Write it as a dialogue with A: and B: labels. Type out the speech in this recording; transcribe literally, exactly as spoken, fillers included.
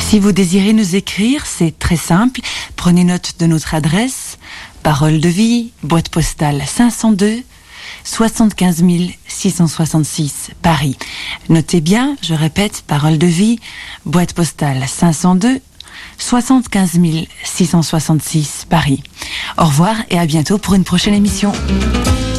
A: Si vous désirez nous écrire, c'est très simple. Prenez note de notre adresse. Parole de vie, boîte postale cinq cent deux, soixante-quinze mille six cent soixante-six, Paris. Notez bien, je répète, Parole de vie, boîte postale cinq cent deux, soixante-quinze mille six cent soixante-six, Paris. Au revoir et à bientôt pour une prochaine émission.